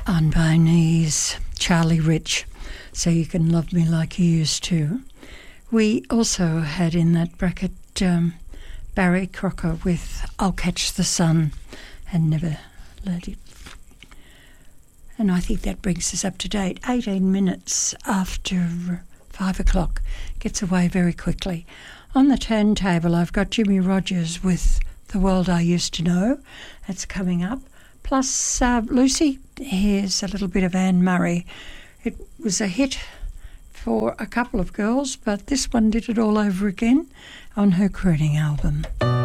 On my knees, Charlie Rich, So You Can Love Me Like You Used To. We also had in that bracket Barry Crocker with I'll Catch the Sun and Never Let It. And I think that brings us up to date. 18 minutes after 5 o'clock. Gets away very quickly. On the turntable, I've got Jimmy Rogers with The World I Used to Know. That's coming up. Plus, Lucy, here's a little bit of Anne Murray. It was a hit for a couple of girls, but this one did it all over again on her crooning album.